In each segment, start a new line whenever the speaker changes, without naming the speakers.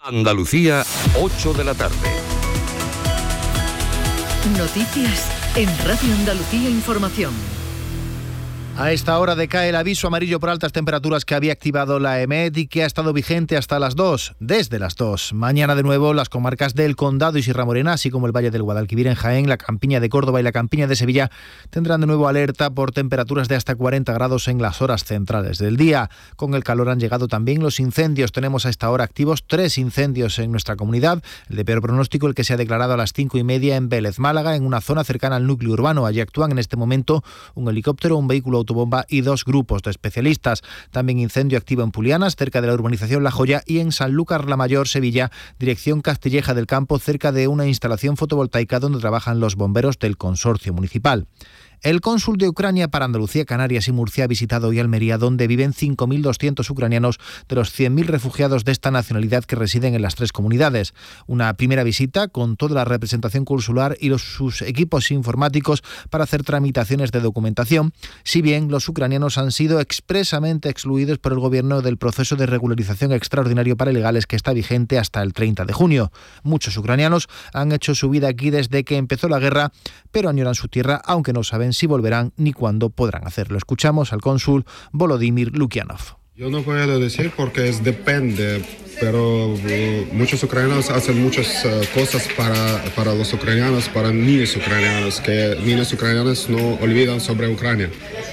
Andalucía, 8 de la tarde.
Noticias en Radio Andalucía Información.
A esta hora decae el aviso amarillo por altas temperaturas que había activado la EMET y que ha estado vigente hasta las 2, desde las 2. Mañana de nuevo las comarcas del Condado y Sierra Morena, así como el Valle del Guadalquivir en Jaén, la Campiña de Córdoba y la Campiña de Sevilla tendrán de nuevo alerta por temperaturas de hasta 40 grados en las horas centrales del día. Con el calor han llegado también los incendios. Tenemos a esta hora activos 3 incendios en nuestra comunidad. El de peor pronóstico, el que se ha declarado a las 5:30 en Vélez, Málaga, en una zona cercana al núcleo urbano. Allí actúan en este momento un helicóptero, un vehículo autobomba y 2 grupos de especialistas. También incendio activo en Pulianas, cerca de la urbanización La Joya, y en Sanlúcar la Mayor, Sevilla, dirección Castilleja del Campo, cerca de una instalación fotovoltaica donde trabajan los bomberos del consorcio municipal. El cónsul de Ucrania para Andalucía, Canarias y Murcia ha visitado hoy Almería, donde viven 5.200 ucranianos de los 100.000 refugiados de esta nacionalidad que residen en las 3 comunidades. Una primera visita con toda la representación consular y sus equipos informáticos para hacer tramitaciones de documentación, si bien los ucranianos han sido expresamente excluidos por el gobierno del proceso de regularización extraordinario para ilegales que está vigente hasta el 30 de junio. Muchos ucranianos han hecho su vida aquí desde que empezó la guerra, pero añoran su tierra, aunque no saben si volverán ni cuándo podrán hacerlo. Escuchamos al cónsul Volodymyr Lukianov.
Yo no puedo decir porque depende, pero muchos ucranianos hacen muchas cosas para los ucranianos, para niños ucranianos, que niños ucranianos no olvidan sobre Ucrania.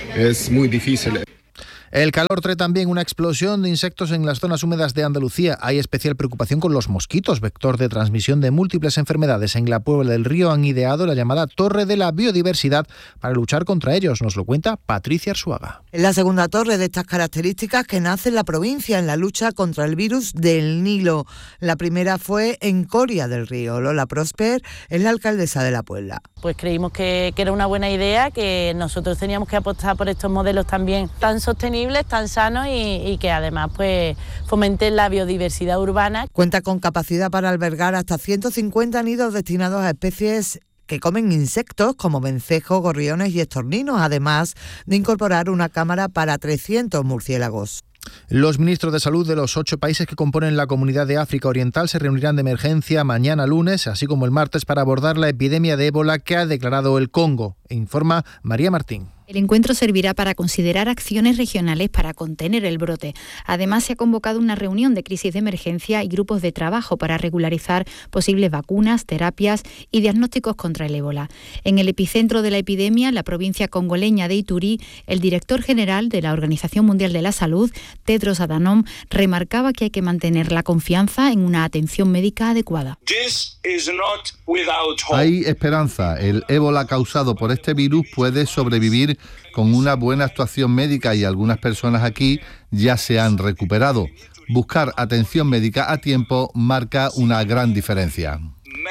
Es muy difícil.
El calor trae también una explosión de insectos en las zonas húmedas de Andalucía. Hay especial preocupación con los mosquitos, vector de transmisión de múltiples enfermedades. En la Puebla del Río han ideado la llamada Torre de la Biodiversidad para luchar contra ellos. Nos lo cuenta Patricia Arzuaga.
Es la segunda torre de estas características que nace en la provincia en la lucha contra el virus del Nilo. La primera fue en Coria del Río. Lola Prosper es la alcaldesa de la Puebla.
Pues creímos que era una buena idea, que nosotros teníamos que apostar por estos modelos también tan sostenibles, tan sanos y que además pues fomenten la biodiversidad urbana.
Cuenta con capacidad para albergar hasta 150 nidos destinados a especies que comen insectos como vencejos, gorriones y estorninos, además de incorporar una cámara para 300 murciélagos.
Los ministros de salud de los 8 países que componen la Comunidad de África Oriental se reunirán de emergencia mañana lunes, así como el martes, para abordar la epidemia de ébola que ha declarado el Congo, informa María Martín.
El encuentro servirá para considerar acciones regionales para contener el brote. Además, se ha convocado una reunión de crisis de emergencia y grupos de trabajo para regularizar posibles vacunas, terapias y diagnósticos contra el ébola. En el epicentro de la epidemia, la provincia congoleña de Ituri, el director general de la Organización Mundial de la Salud, Tedros Adhanom, remarcaba que hay que mantener la confianza en una atención médica adecuada.
Hay esperanza. El ébola causado por este virus puede sobrevivir con una buena actuación médica y algunas personas aquí ya se han recuperado. Buscar atención médica a tiempo marca una gran diferencia.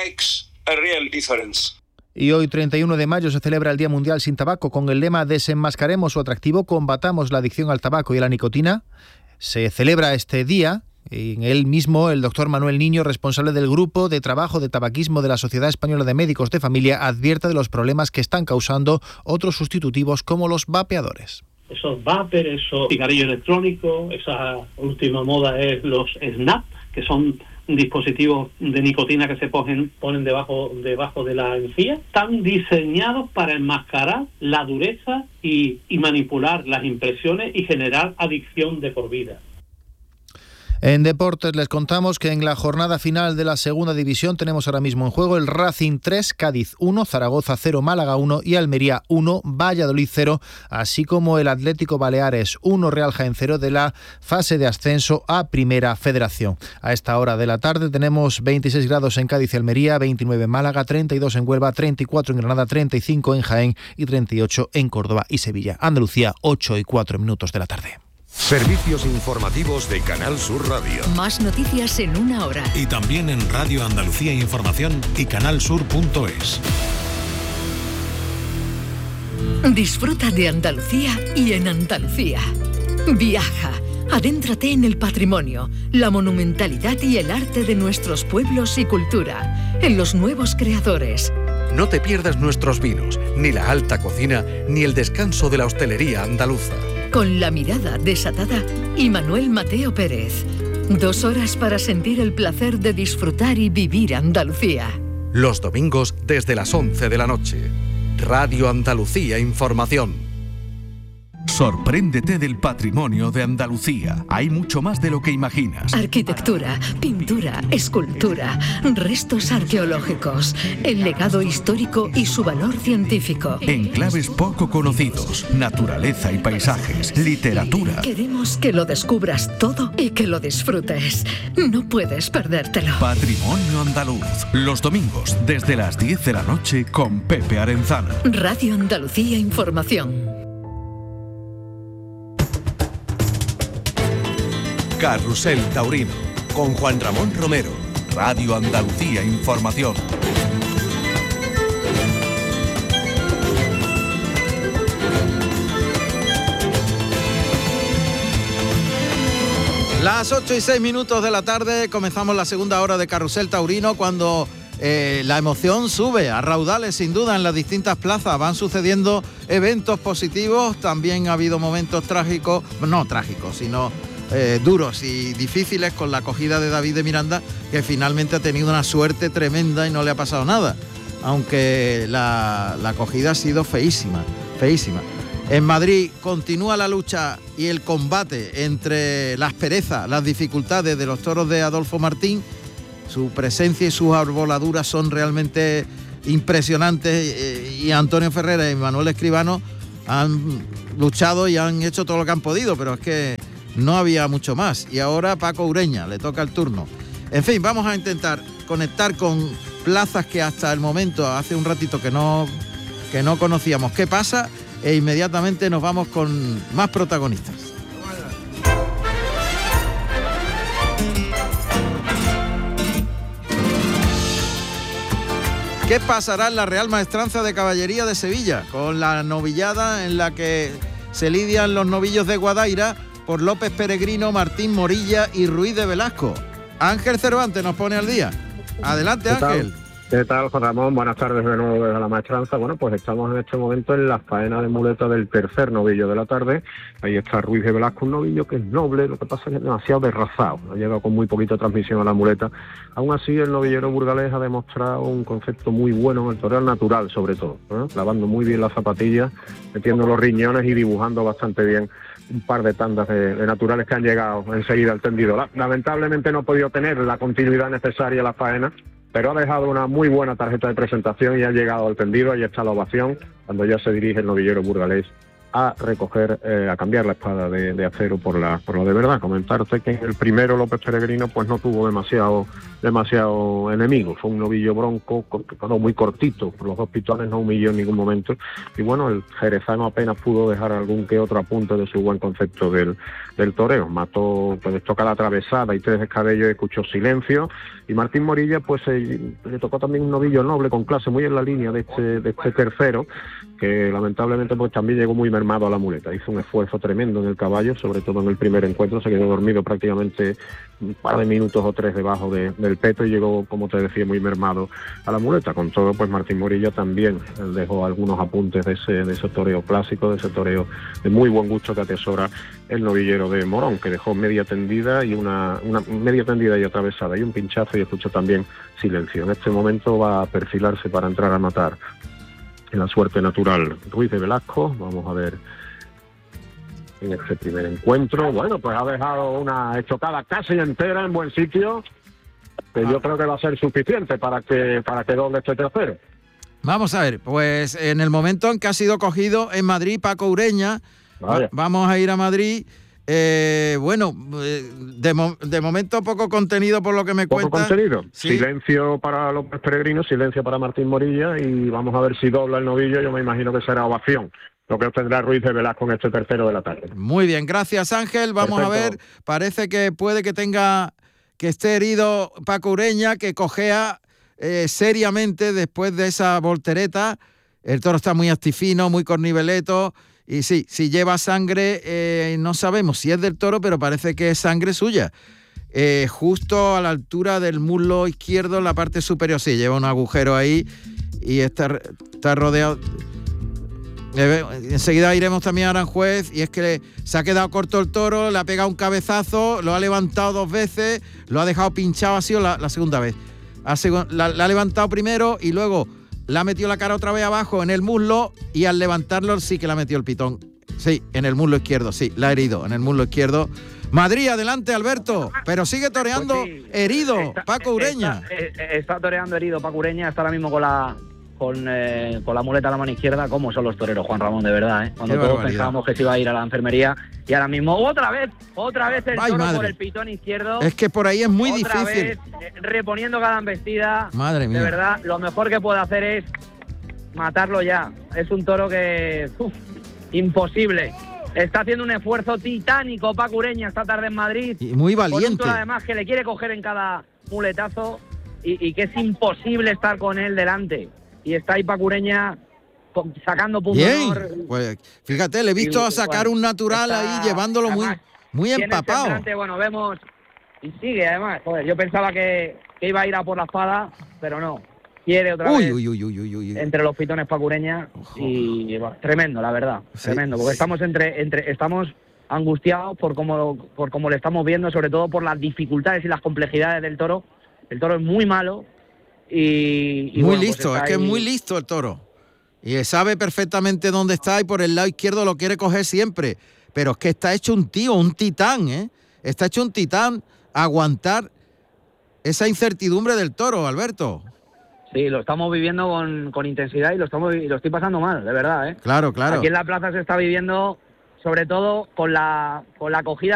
Y hoy, 31 de mayo, se celebra el Día Mundial sin Tabaco con el lema Desenmascaremos su atractivo, combatamos la adicción al tabaco y a la nicotina. Se celebra este día. En él mismo, el doctor Manuel Niño, responsable del Grupo de Trabajo de Tabaquismo de la Sociedad Española de Médicos de Familia, advierte de los problemas que están causando otros sustitutivos como los vapeadores.
Esos vapers, esos cigarrillos electrónicos, esa última moda es los snap, que son dispositivos de nicotina que se ponen debajo de la encía. Están diseñados para enmascarar la dureza y manipular las impresiones y generar adicción de por vida.
En deportes les contamos que en la jornada final de la segunda división tenemos ahora mismo en juego el Racing 3, Cádiz 1, Zaragoza 0, Málaga 1 y Almería 1, Valladolid 0, así como el Atlético Baleares 1, Real Jaén 0 de la fase de ascenso a Primera Federación. A esta hora de la tarde tenemos 26 grados en Cádiz y Almería, 29 en Málaga, 32 en Huelva, 34 en Granada, 35 en Jaén y 38 en Córdoba y Sevilla. Andalucía, 8:04 de la tarde.
Servicios informativos de Canal Sur Radio.
Más noticias en una hora.
Y también en Radio Andalucía Información y canalsur.es.
Disfruta de Andalucía y en Andalucía. Viaja, adéntrate en el patrimonio, la monumentalidad y el arte de nuestros pueblos y cultura, en los nuevos creadores.
No te pierdas nuestros vinos, ni la alta cocina, ni el descanso de la hostelería andaluza.
Con la mirada desatada y Manuel Mateo Pérez. 2 horas para sentir el placer de disfrutar y vivir Andalucía.
Los domingos desde las 11 de la noche. Radio Andalucía Información.
Sorpréndete del patrimonio de Andalucía. Hay mucho más de lo que imaginas.
Arquitectura, pintura, escultura, restos arqueológicos, el legado histórico y su valor científico.
Enclaves poco conocidos, naturaleza y paisajes, literatura.
Queremos que lo descubras todo y que lo disfrutes. No puedes perdértelo.
Patrimonio andaluz. Los domingos desde las 10 de la noche con Pepe Arenzana.
Radio Andalucía Información.
Carrusel Taurino, con Juan Ramón Romero. Radio Andalucía Información.
Las 8:06 de la tarde, comenzamos la segunda hora de Carrusel Taurino, cuando la emoción sube a raudales, sin duda, en las distintas plazas. Van sucediendo eventos positivos, también ha habido momentos trágicos, no trágicos, sino duros y difíciles, con la acogida de David de Miranda, que finalmente ha tenido una suerte tremenda y no le ha pasado nada, aunque la acogida ha sido feísima. En Madrid continúa la lucha y el combate entre las perezas, las dificultades de los toros de Adolfo Martín. Su presencia y sus arboladuras son realmente impresionantes, y Antonio Ferrera y Manuel Escribano han luchado y han hecho todo lo que han podido, pero es que no había mucho más. Y ahora Paco Ureña, le toca el turno. En fin, vamos a intentar conectar con plazas que hasta el momento, hace un ratito que no conocíamos qué pasa, e inmediatamente nos vamos con más protagonistas. ¿Qué pasará en la Real Maestranza de Caballería de Sevilla, con la novillada en la que se lidian los novillos de Guadaira por López Peregrino, Martín Morilla y Ruiz de Velasco? Ángel Cervantes nos pone al día. Adelante, Ángel.
¿Qué tal, Juan Ramón? Buenas tardes de nuevo desde la Maestranza. Bueno, pues estamos en este momento en la faena de muleta del tercer novillo de la tarde. Ahí está Ruiz de Velasco, un novillo que es noble, lo que pasa es que es demasiado desrazado. Ha llegado con muy poquita transmisión a la muleta. Aún así, el novillero burgalés ha demostrado un concepto muy bueno en el toreo natural, sobre todo, clavando muy bien las zapatillas, metiendo los riñones y dibujando bastante bien un par de tandas de naturales que han llegado enseguida al tendido. Lamentablemente no ha podido tener la continuidad necesaria a la faena, pero ha dejado una muy buena tarjeta de presentación y ha llegado al tendido. Ahí está la ovación, cuando ya se dirige el novillero burgalés a recoger, a cambiar la espada de acero por la de verdad. Comentarte que en el primero López Peregrino pues no tuvo demasiado enemigo. Fue un novillo bronco, que quedó muy cortito, por los dos pitones no humilló en ningún momento. Y bueno, el jerezano apenas pudo dejar algún que otro apunte de su buen concepto del toreo. Mató, pues toca la atravesada y 3 descabellos, escuchó silencio. Y Martín Morilla pues le tocó también un novillo noble con clase, muy en la línea de este tercero, que lamentablemente pues también llegó muy mermado a la muleta. Hizo un esfuerzo tremendo en el caballo, sobre todo en el primer encuentro. Se quedó dormido prácticamente un par de minutos o 3 debajo del peto y llegó, como te decía, muy mermado a la muleta. Con todo, pues Martín Morilla también dejó algunos apuntes de ese toreo clásico, de ese toreo de muy buen gusto que atesora el novillero de Morón, que dejó media tendida y una media tendida y atravesada y un pinchazo, y escuchó también silencio. En este momento va a perfilarse para entrar a matar en la suerte natural Ruiz de Velasco. Vamos a ver en este primer encuentro. Bueno, pues ha dejado una estocada casi entera en buen sitio, que yo creo que va a ser suficiente para que doble este tercero.
Vamos a ver, pues en el momento en que ha sido cogido en Madrid Paco Ureña, vamos a ir a Madrid. De momento poco contenido por lo que me cuentas.
Poco contenido.
Sí.
Silencio para López Peregrino, silencio para Martín Morilla, y vamos a ver si dobla el novillo. Yo me imagino que será ovación lo que obtendrá Ruiz de Velasco en este tercero de la tarde.
Muy bien, gracias, Ángel. Vamos a ver, parece que puede que esté herido Paco Ureña, que cojea seriamente después de esa voltereta. El toro está muy astifino, muy corniveleto. Y sí, si lleva sangre, no sabemos si es del toro, pero parece que es sangre suya. Justo a la altura del muslo izquierdo, en la parte superior, sí, lleva un agujero ahí y está rodeado.
Enseguida iremos también a Aranjuez, y es que se ha quedado corto el toro, le ha pegado un cabezazo, lo ha levantado 2 veces, lo ha dejado pinchado, ha sido la segunda vez. La ha levantado primero y luego le ha metido la cara otra vez abajo en el muslo, y al levantarlo sí que le ha metido el pitón. Sí, en el muslo izquierdo, sí, la ha herido en el muslo izquierdo. Madrid, adelante, Alberto, pero sigue toreando pues sí, herido Paco Ureña.
Está toreando herido Paco Ureña, está ahora mismo con la muleta a la mano izquierda. ¿Cómo son los toreros, Juan Ramón, de verdad? Cuando todos pensábamos que se iba a ir a la enfermería, y ahora mismo otra vez el toro por el pitón izquierdo.
Es que por ahí es muy
otra
difícil.
Vez, reponiendo cada embestida.
Madre mía.
De verdad, lo mejor que puede hacer es matarlo ya. Es un toro que... imposible. Está haciendo un esfuerzo titánico Paco Ureña esta tarde en Madrid.
Y muy valiente.
Con un toro además que le quiere coger en cada muletazo y que es imposible estar con él delante. Y está ahí Paco Ureña sacando puntos.
Bien, pues fíjate, le he visto sacar un natural ahí, llevándolo muy empapado.
Semblante, bueno, vemos, y sigue además. Joder, yo pensaba que iba a ir a por la espada, pero no. Quiere otra vez entre los pitones Paco Ureña. Y bueno, tremendo, la verdad, sí, tremendo, porque estamos estamos angustiados por cómo le estamos viendo, sobre todo por las dificultades y las complejidades del toro. El toro es muy malo y
muy
bueno,
listo,
pues
es que es muy listo el toro. Y sabe perfectamente dónde está, y por el lado izquierdo lo quiere coger siempre. Pero es que está hecho un tío, un titán, ¿eh? Está hecho un titán aguantar esa incertidumbre del toro, Alberto.
Sí, lo estamos viviendo con intensidad, y lo estoy pasando mal, de verdad, ¿eh?
Claro.
Aquí en la plaza se está viviendo, sobre todo con la acogida